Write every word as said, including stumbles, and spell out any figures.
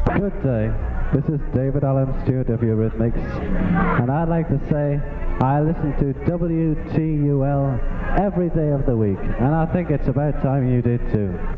Good day. This is David Allen Stewart of Eurythmics, and I'd like to say I listen to W T U L every day of the week, and I think it's about time you did too.